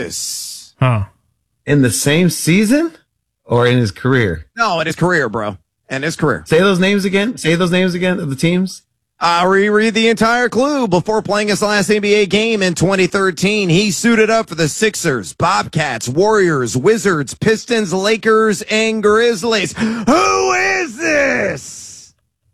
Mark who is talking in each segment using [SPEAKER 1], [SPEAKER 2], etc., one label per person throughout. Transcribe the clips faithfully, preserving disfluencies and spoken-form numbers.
[SPEAKER 1] this?
[SPEAKER 2] Huh.
[SPEAKER 3] In the same season or in his career?
[SPEAKER 1] No, in his career, bro. In his career.
[SPEAKER 3] Say those names again. Say those names again of the teams.
[SPEAKER 1] I'll reread the entire clue. Before playing his last N B A game in twenty thirteen, he suited up for the Sixers, Bobcats, Warriors, Wizards, Pistons, Lakers, and Grizzlies. Who is this?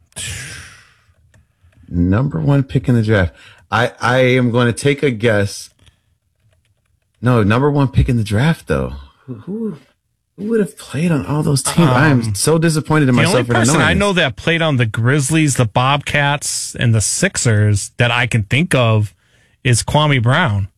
[SPEAKER 3] Number one pick in the draft. I, I am going to take a guess. No, number one pick in the draft, though. Who, who, who would have played on all those teams? Um, I am so disappointed in
[SPEAKER 2] the
[SPEAKER 3] myself
[SPEAKER 2] only
[SPEAKER 3] for not
[SPEAKER 2] person
[SPEAKER 3] knowing
[SPEAKER 2] I
[SPEAKER 3] this.
[SPEAKER 2] know that played on the Grizzlies, the Bobcats, and the Sixers that I can think of is Kwame Brown.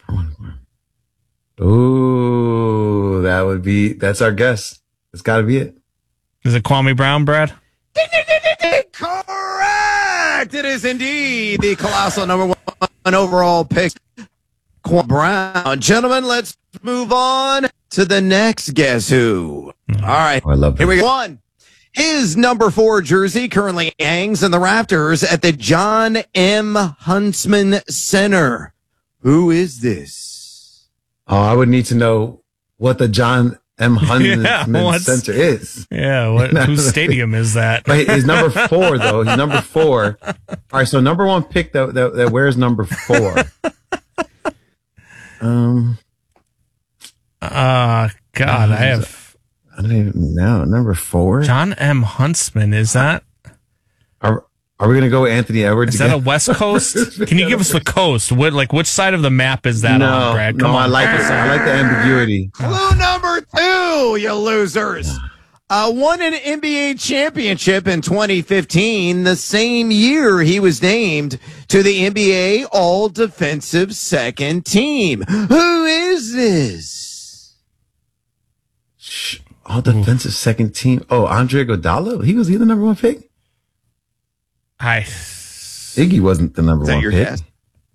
[SPEAKER 3] Ooh, that would be, that's our guess. It's got to be it.
[SPEAKER 2] Is it Kwame Brown, Brad?
[SPEAKER 1] Correct! It is indeed the colossal number one overall pick, Kwame Brown. Gentlemen, let's move on to the next Guess Who. All right.
[SPEAKER 3] Oh, I love
[SPEAKER 1] Here
[SPEAKER 3] this.
[SPEAKER 1] we go. One. His number four jersey currently hangs in the rafters at the John M. Huntsman Center. Who is this?
[SPEAKER 3] Oh, I would need to know what the John M. Huntsman
[SPEAKER 2] Yeah,
[SPEAKER 3] Center is.
[SPEAKER 2] Yeah, what, whose stadium is that?
[SPEAKER 3] But he's number four, though. He's number four. All right, so number one pick that, that, that wears number four. Um,
[SPEAKER 2] Uh, God, I have
[SPEAKER 3] I don't even know. Number four?
[SPEAKER 2] John M. Huntsman. Is that
[SPEAKER 3] Are, are we going to go with Anthony Edwards
[SPEAKER 2] is
[SPEAKER 3] again?
[SPEAKER 2] that a West Coast? Can you give us the coast? What, like, which side of the map is that
[SPEAKER 3] no,
[SPEAKER 2] on, Brad? Come
[SPEAKER 3] no,
[SPEAKER 2] on.
[SPEAKER 3] I like this. I like the ambiguity.
[SPEAKER 1] Clue number two, you losers. Uh, won an N B A championship in twenty fifteen, the same year he was named to the N B A All-Defensive Second Team. Who is this?
[SPEAKER 3] Shh. All defensive second team. Oh, Andre Iguodala? He was he the number one pick?
[SPEAKER 2] I
[SPEAKER 3] Iggy wasn't the number
[SPEAKER 1] Is that
[SPEAKER 3] one
[SPEAKER 1] your
[SPEAKER 3] pick.
[SPEAKER 1] guess?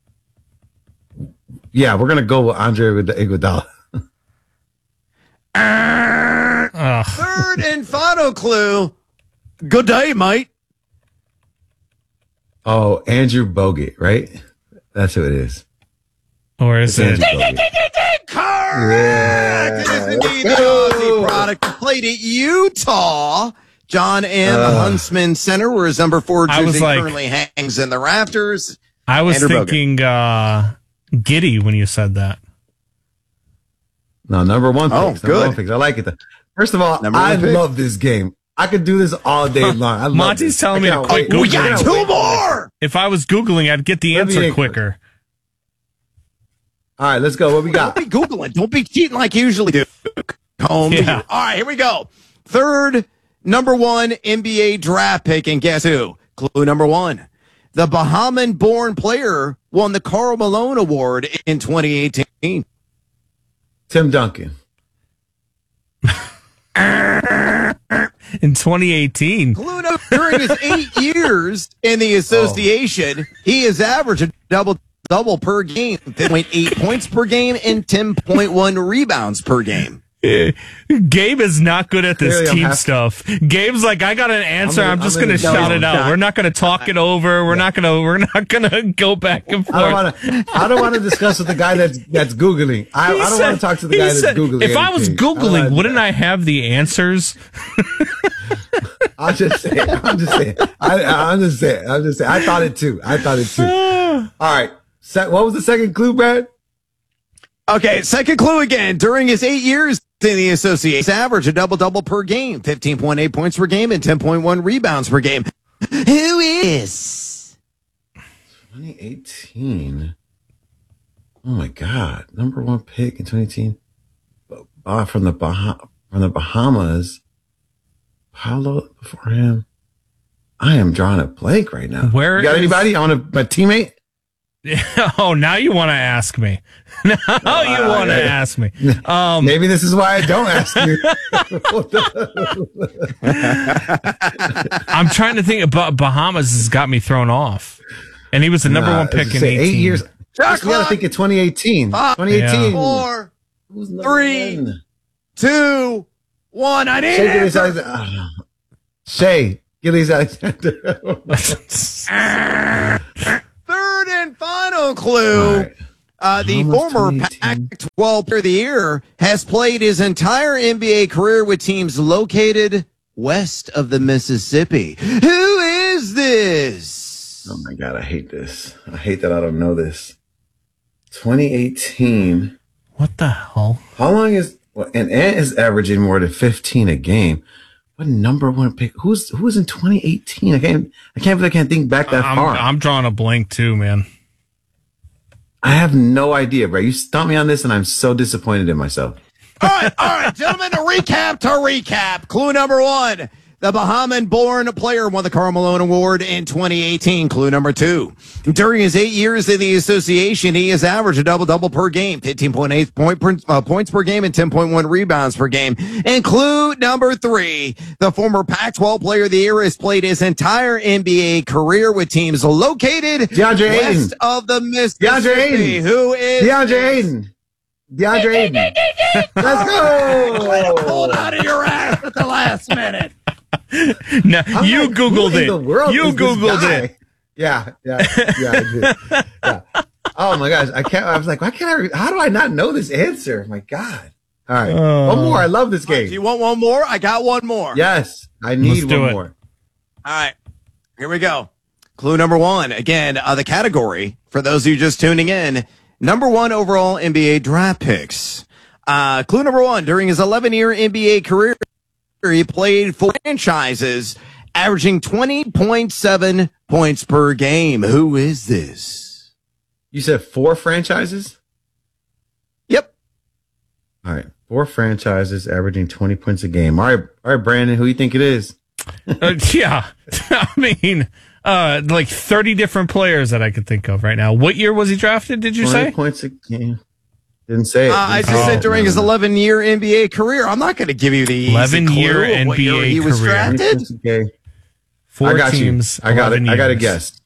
[SPEAKER 3] Yeah, we're going to go with Andre Iguodala.
[SPEAKER 2] Ugh.
[SPEAKER 1] Third and final clue. Good day, mate.
[SPEAKER 3] Oh, Andrew Bogut, right? That's who it is.
[SPEAKER 2] Or is
[SPEAKER 3] It's
[SPEAKER 2] it?
[SPEAKER 3] Andrew Bogut.
[SPEAKER 1] Correct. It is indeed the Aussie product. Played at Utah. John M.
[SPEAKER 3] Uh,
[SPEAKER 1] Huntsman Center, where his number four
[SPEAKER 2] I was
[SPEAKER 1] jersey
[SPEAKER 2] like-
[SPEAKER 1] currently hangs in the rafters.
[SPEAKER 2] I was
[SPEAKER 1] Andrew Bogut.
[SPEAKER 2] thinking uh, Giddy when you said that.
[SPEAKER 3] No, number one
[SPEAKER 1] Oh,
[SPEAKER 3] picks. Number
[SPEAKER 1] good.
[SPEAKER 3] one picks. I like it. First of all,
[SPEAKER 1] Number
[SPEAKER 3] I
[SPEAKER 1] one pick.
[SPEAKER 3] love this game. I could do this all day long. I love
[SPEAKER 2] Monty's
[SPEAKER 3] this.
[SPEAKER 2] telling
[SPEAKER 3] I
[SPEAKER 2] me to
[SPEAKER 3] cannot
[SPEAKER 2] quit
[SPEAKER 3] wait.
[SPEAKER 2] Googling.
[SPEAKER 1] We got
[SPEAKER 3] I
[SPEAKER 1] two
[SPEAKER 3] cannot wait.
[SPEAKER 1] more.
[SPEAKER 2] If I was Googling, I'd get the
[SPEAKER 3] Let me
[SPEAKER 2] answer
[SPEAKER 3] in-
[SPEAKER 2] quicker.
[SPEAKER 3] All right, let's go. What we got?
[SPEAKER 1] Don't be Googling. Don't be cheating like you usually do. Home.
[SPEAKER 2] Yeah.
[SPEAKER 1] All right, here we go. Third, number one N B A draft pick, and guess who? Clue number one. The Bahamian-born player won the Karl Malone Award in twenty eighteen.
[SPEAKER 3] Tim Duncan.
[SPEAKER 2] In twenty eighteen.
[SPEAKER 1] Clue number during his eight years in the association, he has averaged a double double per game, ten point eight points per game, and ten point one rebounds per game.
[SPEAKER 2] Eh, Gabe is not good at this
[SPEAKER 3] Clearly, I'm
[SPEAKER 2] team
[SPEAKER 3] happy.
[SPEAKER 2] stuff. Gabe's like, I got an answer.
[SPEAKER 3] I'm
[SPEAKER 2] I'm,
[SPEAKER 3] gonna-
[SPEAKER 2] just
[SPEAKER 3] I'm
[SPEAKER 2] going to
[SPEAKER 3] gonna
[SPEAKER 2] shout
[SPEAKER 3] tell
[SPEAKER 2] it
[SPEAKER 3] him.
[SPEAKER 2] out. We're not going to talk it over. We're not going to. We're not going to go back and forth.
[SPEAKER 3] I don't want to. I don't want to discuss with the guy that's that's googling. I, I
[SPEAKER 2] He
[SPEAKER 3] don't
[SPEAKER 2] said-
[SPEAKER 3] want to talk to the
[SPEAKER 2] he
[SPEAKER 3] guy that's
[SPEAKER 2] said,
[SPEAKER 3] googling.
[SPEAKER 2] If I was
[SPEAKER 3] anything. I don't
[SPEAKER 2] googling,
[SPEAKER 3] wanna-
[SPEAKER 2] wouldn't I have the answers?
[SPEAKER 3] I'm just saying. I'm just saying. I, I'm just saying. I'm just saying. I thought it too. I thought it too. All right. Se- what was the second clue, Brad?
[SPEAKER 1] Okay, second clue again. During his eight years in the association, he's averaged a double-double per game, fifteen point eight points per game, and ten point one rebounds per game. Who is?
[SPEAKER 3] twenty eighteen. Oh my God! Number one pick in twenty eighteen. Uh, from the bah- from the Bahamas. Paulo before him. I am drawing a blank right now.
[SPEAKER 2] Where
[SPEAKER 3] you got
[SPEAKER 2] is-
[SPEAKER 3] anybody? I want to my teammate.
[SPEAKER 2] Oh, now you want to ask me. Now you want to ask me. Um,
[SPEAKER 3] Maybe this is why I don't ask you.
[SPEAKER 2] I'm trying to think about Bahamas has got me thrown off. And he was the number
[SPEAKER 3] Nah,
[SPEAKER 2] one
[SPEAKER 3] I was
[SPEAKER 2] pick
[SPEAKER 3] gonna
[SPEAKER 2] in
[SPEAKER 3] say,
[SPEAKER 2] eighteen.
[SPEAKER 3] eight years.
[SPEAKER 1] Shot
[SPEAKER 3] We got to
[SPEAKER 1] clock.
[SPEAKER 3] think of twenty eighteen.
[SPEAKER 1] Five,
[SPEAKER 3] twenty eighteen.
[SPEAKER 1] Four,
[SPEAKER 3] Who's number
[SPEAKER 1] three.
[SPEAKER 3] one?
[SPEAKER 1] two, one. I need
[SPEAKER 3] Shay
[SPEAKER 1] it.
[SPEAKER 3] Gillies Alexander. Oh, Shay Gillies Alexander.
[SPEAKER 1] Third and final clue.
[SPEAKER 3] All right.
[SPEAKER 1] Uh, the
[SPEAKER 3] Almost
[SPEAKER 1] former
[SPEAKER 3] twenty
[SPEAKER 1] Pac
[SPEAKER 3] eighteen.
[SPEAKER 1] twelve Player of the Year has played his entire N B A career with teams located west of the Mississippi. Who is this?
[SPEAKER 3] Oh my God, I hate this. I hate that I don't know this. twenty eighteen.
[SPEAKER 2] What the hell?
[SPEAKER 3] How long is, well, and Ant is averaging more than fifteen a game. What number one pick? Who's, who was in twenty eighteen? I can't, I can't, I can't think back that
[SPEAKER 2] I'm,
[SPEAKER 3] far.
[SPEAKER 2] I'm drawing a blank too, man.
[SPEAKER 3] I have no idea, bro. You stumped me on this and I'm so disappointed in myself.
[SPEAKER 1] All right, all right, gentlemen, to recap, to recap. Clue number one, the Bahamian-born player won the Karl Malone Award in twenty eighteen. Clue number two, during his eight years in the association, he has averaged a double-double per game, fifteen point eight point per, uh, points per game and ten point one rebounds per game. And clue number three, the former Pac twelve Player of the Year has played his entire N B A career with teams located
[SPEAKER 3] DeAndre
[SPEAKER 1] west
[SPEAKER 3] Ayton.
[SPEAKER 1] of the Mississippi.
[SPEAKER 3] DeAndre Ayton.
[SPEAKER 1] Who is
[SPEAKER 3] DeAndre Ayton. DeAndre Ayton. Let's
[SPEAKER 1] pulled
[SPEAKER 3] go.
[SPEAKER 1] out of your ass at the last minute?
[SPEAKER 2] No,
[SPEAKER 3] I'm
[SPEAKER 2] you
[SPEAKER 3] like,
[SPEAKER 2] Googled
[SPEAKER 3] who in
[SPEAKER 2] it.
[SPEAKER 3] the world
[SPEAKER 2] You
[SPEAKER 3] is this
[SPEAKER 2] Googled
[SPEAKER 3] guy?
[SPEAKER 2] it.
[SPEAKER 3] Yeah, yeah, yeah, I did. Yeah. Oh my gosh, I can't. I was like, why can't I? re- How do I not know this answer? My God. All right,
[SPEAKER 2] Uh,
[SPEAKER 3] one more. I love this
[SPEAKER 1] Do
[SPEAKER 3] game.
[SPEAKER 1] you want one more? I got one more.
[SPEAKER 3] Yes, I need
[SPEAKER 2] Let's do
[SPEAKER 3] one
[SPEAKER 2] it.
[SPEAKER 3] more.
[SPEAKER 1] All right. Here we go. Clue number one. Again, uh, the category for those of you just tuning in. Number one overall N B A draft picks. Uh, clue number one. During his eleven year N B A career, he played for franchises, averaging twenty point seven points per game. Who is this?
[SPEAKER 3] You said four franchises.
[SPEAKER 1] Yep.
[SPEAKER 3] All right, four franchises averaging twenty points a game. All right, all right, Brandon, who you think it is?
[SPEAKER 2] Uh, yeah. I mean, uh, like thirty different players that I could think of right now. What year was he drafted, did you
[SPEAKER 3] twenty
[SPEAKER 2] say?
[SPEAKER 3] points a game. Didn't say it.
[SPEAKER 1] Uh, I
[SPEAKER 3] Didn't
[SPEAKER 1] just
[SPEAKER 3] say
[SPEAKER 1] said
[SPEAKER 3] it.
[SPEAKER 1] during
[SPEAKER 3] No,
[SPEAKER 1] his
[SPEAKER 3] no.
[SPEAKER 1] eleven year N B A career. I'm not going to give you the easy
[SPEAKER 2] eleven year
[SPEAKER 1] clue of what
[SPEAKER 2] N B A
[SPEAKER 1] year he was
[SPEAKER 2] career.
[SPEAKER 3] twenty
[SPEAKER 1] drafted.
[SPEAKER 3] points a game.
[SPEAKER 2] Four
[SPEAKER 3] I got
[SPEAKER 2] teams.
[SPEAKER 3] you. I got it.
[SPEAKER 2] eleven
[SPEAKER 3] I got to
[SPEAKER 2] years.
[SPEAKER 3] guess.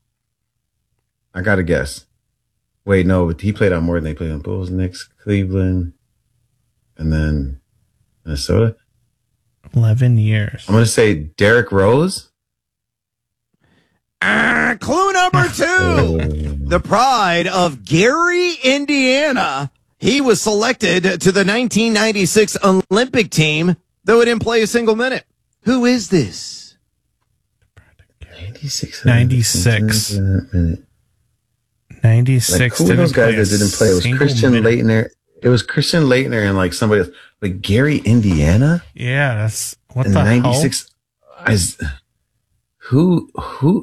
[SPEAKER 3] I got to guess. Wait, no, but he played on more than they played on Bulls, Knicks, Cleveland, and then Minnesota.
[SPEAKER 2] eleven years.
[SPEAKER 3] I'm going to say Derrick Rose.
[SPEAKER 1] Uh, clue number two.
[SPEAKER 3] Oh.
[SPEAKER 1] The pride of Gary, Indiana. He was selected to the nineteen ninety-six Olympic team, though he didn't play a single minute. Who is this?
[SPEAKER 3] ninety-six.
[SPEAKER 2] ninety-six.
[SPEAKER 3] Minute.
[SPEAKER 2] ninety-six.
[SPEAKER 3] Like, who were those
[SPEAKER 2] didn't
[SPEAKER 3] guys
[SPEAKER 2] play a
[SPEAKER 3] that didn't play? It was
[SPEAKER 2] single
[SPEAKER 3] Christian
[SPEAKER 2] minute.
[SPEAKER 3] Leitner. It was Christian Leitner and like somebody else. But Gary, Indiana?
[SPEAKER 2] Yeah, that's what
[SPEAKER 3] in
[SPEAKER 2] the
[SPEAKER 3] ninety-six. Is, who, who,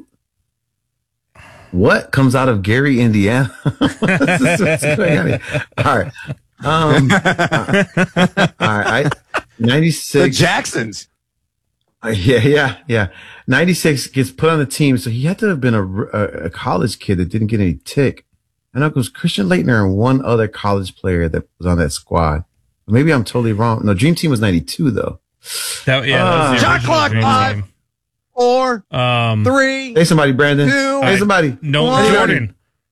[SPEAKER 3] what comes out of Gary, Indiana? What's this- what's going on here? All right. Um, uh, all right. I,
[SPEAKER 1] The
[SPEAKER 3] ninety-six.
[SPEAKER 1] Jacksons.
[SPEAKER 3] Uh, yeah, yeah, yeah. ninety-six gets put on the team, so he had to have been a, a, a college kid that didn't get any tick. I know it was Christian Leitner and one other college player that was on that squad. Maybe I'm totally wrong. No, Dream Team was ninety-two though.
[SPEAKER 2] hell? That, yeah, that was the
[SPEAKER 3] Uh,
[SPEAKER 1] Shot
[SPEAKER 2] original
[SPEAKER 1] clock
[SPEAKER 2] Dream
[SPEAKER 1] five.
[SPEAKER 2] Team.
[SPEAKER 1] Four,
[SPEAKER 2] Um,
[SPEAKER 1] three,
[SPEAKER 3] Hey, somebody, Brandon.
[SPEAKER 1] Two.
[SPEAKER 3] Hey, somebody.
[SPEAKER 2] no,
[SPEAKER 1] One.
[SPEAKER 2] Jordan.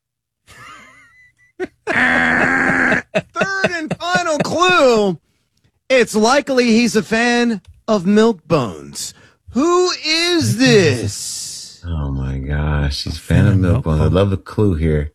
[SPEAKER 1] third and final clue. It's likely he's a fan of Milk Bones. Who is this?
[SPEAKER 3] Oh my gosh, she's a fan of Milk Bones. I love the clue here.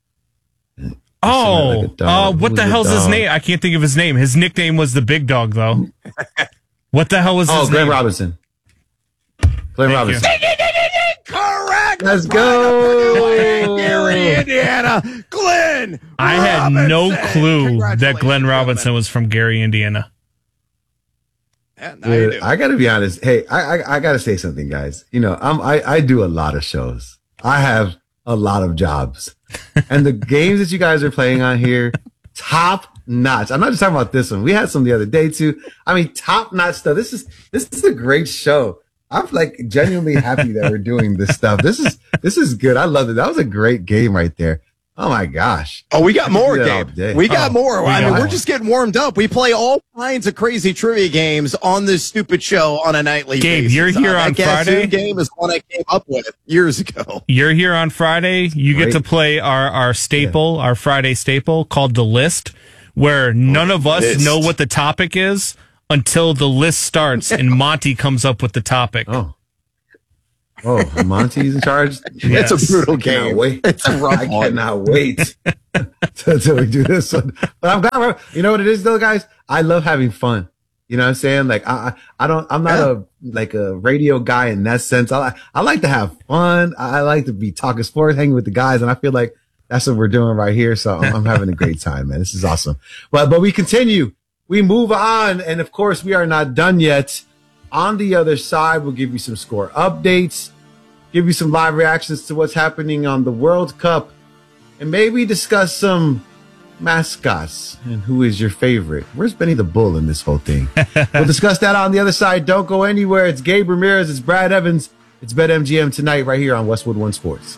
[SPEAKER 2] Oh,
[SPEAKER 3] like a
[SPEAKER 2] uh,
[SPEAKER 3] dog.
[SPEAKER 2] what
[SPEAKER 3] Who's
[SPEAKER 2] the
[SPEAKER 3] the
[SPEAKER 2] hell's his
[SPEAKER 3] dog?
[SPEAKER 2] name? I can't think of his name. His nickname was the Big Dog, though. What the hell was
[SPEAKER 3] Oh,
[SPEAKER 2] his
[SPEAKER 3] Glenn
[SPEAKER 2] name?
[SPEAKER 3] Robinson. Glenn
[SPEAKER 2] Thank
[SPEAKER 3] Robinson.
[SPEAKER 1] Correct.
[SPEAKER 3] Let's go.
[SPEAKER 1] Gary, Indiana. Glenn.
[SPEAKER 2] I had no
[SPEAKER 1] Robinson.
[SPEAKER 2] clue that
[SPEAKER 1] Congratulations,
[SPEAKER 2] Glenn
[SPEAKER 1] gentlemen.
[SPEAKER 2] Robinson was from Gary, Indiana.
[SPEAKER 1] Yeah, now you
[SPEAKER 3] Dude,
[SPEAKER 1] do.
[SPEAKER 3] I gotta be honest. Hey, I, I I gotta say something, guys. You know, I'm I, I do a lot of shows. I have a lot of jobs, and the games that you guys are playing on here, top notch. I'm not just talking about this one. We had some the other day too. I mean, top notch stuff. This is this is a great show. I'm like genuinely happy that we're doing this stuff. This is this is good. I love it. That was a great game right there. Oh my gosh.
[SPEAKER 1] Oh, we got
[SPEAKER 3] I could
[SPEAKER 1] more,
[SPEAKER 3] do that all
[SPEAKER 1] Gabe.
[SPEAKER 3] day.
[SPEAKER 1] We got
[SPEAKER 2] Oh,
[SPEAKER 1] more.
[SPEAKER 2] we
[SPEAKER 1] I mean,
[SPEAKER 2] got
[SPEAKER 1] we're
[SPEAKER 2] more.
[SPEAKER 1] just getting warmed up. We play all kinds of crazy trivia games on this stupid show on a nightly
[SPEAKER 2] Gabe,
[SPEAKER 1] basis.
[SPEAKER 2] you're here
[SPEAKER 1] that
[SPEAKER 2] on
[SPEAKER 1] Gazoo
[SPEAKER 2] Friday?
[SPEAKER 1] game is one I came up with years ago.
[SPEAKER 2] You're here on Friday. You get
[SPEAKER 3] Great.
[SPEAKER 2] to play our, our staple, our Friday staple called The List, where none of us
[SPEAKER 1] List.
[SPEAKER 2] know what the topic is until the list starts and Monty comes up with the topic.
[SPEAKER 3] Oh. Oh, Monty's in charge.
[SPEAKER 1] It's a brutal
[SPEAKER 3] I cannot
[SPEAKER 1] game.
[SPEAKER 3] wait.
[SPEAKER 1] It's a rough
[SPEAKER 3] I
[SPEAKER 1] one.
[SPEAKER 3] cannot wait until we do this one. But I'm glad. We're, you know what it is, though, guys. I love having fun. You know what I'm saying? Like I, I don't. I'm not
[SPEAKER 1] Yeah.
[SPEAKER 3] a like a radio guy in that sense. I I like to have fun. I like to be talking sports, hanging with the guys, and I feel like that's what we're doing right here. So I'm, I'm having a great time, man. This is awesome. But but we continue. We move on, and of course, we are not done yet. On the other side, we'll give you some score updates, give you some live reactions to what's happening on the World Cup, and maybe discuss some mascots and who is your favorite. Where's Benny the Bull in this whole thing? We'll discuss that on the other side. Don't go anywhere. It's Gabe Ramirez. It's Brad Evans. It's BetMGM tonight right here on Westwood One Sports.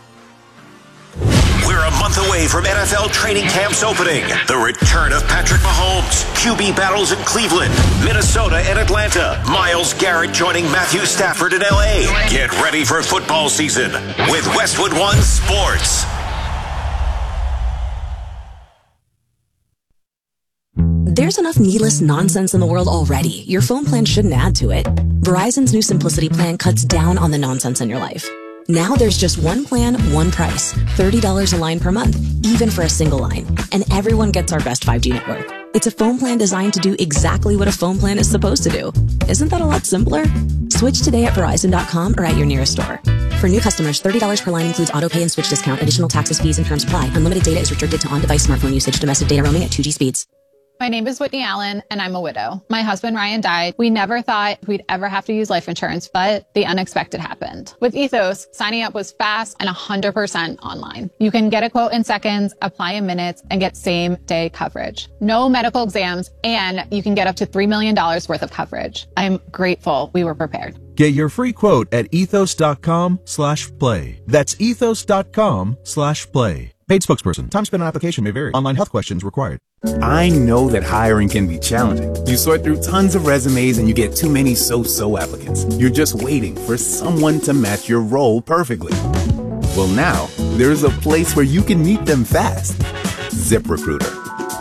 [SPEAKER 4] We're a month away from N F L training camps opening. The return of Patrick Mahomes, Q B battles in Cleveland, Minnesota, and Atlanta. Myles Garrett joining Matthew Stafford in L A. Get ready for football season with Westwood One Sports.
[SPEAKER 5] There's enough needless nonsense in the world already. Your phone plan shouldn't add to it. Verizon's new Simplicity plan cuts down on the nonsense in your life. Now there's just one plan, one price. thirty dollars a line per month, even for a single line. And everyone gets our best five G network. It's a phone plan designed to do exactly what a phone plan is supposed to do. Isn't that a lot simpler? Switch today at Verizon dot com or at your nearest store. For new customers, thirty dollars per line includes auto pay and switch discount. Additional taxes, fees, and terms apply. Unlimited data is restricted to on-device smartphone usage. Domestic data roaming at two G speeds.
[SPEAKER 6] My name is Whitney Allen, and I'm a widow. My husband, Ryan, died. We never thought we'd ever have to use life insurance, but the unexpected happened. With Ethos, signing up was fast and one hundred percent online. You can get a quote in seconds, apply in minutes, and get same-day coverage. No medical exams, and you can get up to three million dollars worth of coverage. I'm grateful we were prepared.
[SPEAKER 7] Get your free quote at ethos.com slash play. That's ethos.com slash play. Paid spokesperson. Time spent on application may vary. Online health questions required.
[SPEAKER 8] I know that hiring can be challenging. You sort through tons of resumes and you get too many so-so applicants. You're just waiting for someone to match your role perfectly. Well, now there's a place where you can meet them fast. ZipRecruiter.